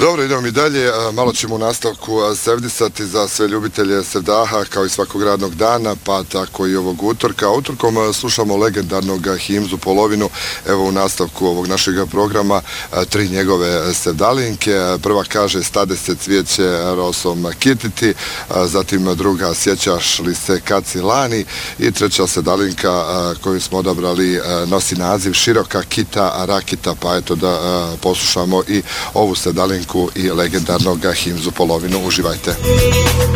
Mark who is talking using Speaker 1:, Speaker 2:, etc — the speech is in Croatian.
Speaker 1: Dobro, idemo mi dalje. Malo ćemo u nastavku sevdisati za sve ljubitelje sevdaha kao i svakog radnog dana, pa tako i ovog utorka. Utorkom slušamo legendarnog Himzu Polovinu. Evo u nastavku ovog našeg programa 3 njegove sevdalinke. Prva kaže stade se cvijeće rosom kititi, zatim druga sjećaš li se kad si lani i treća sevdalinka koju smo odabrali nosi naziv Široka kita rakita, pa eto da poslušamo i ovu sevdalinku i legendarnog Himzu Polovinu. Uživajte.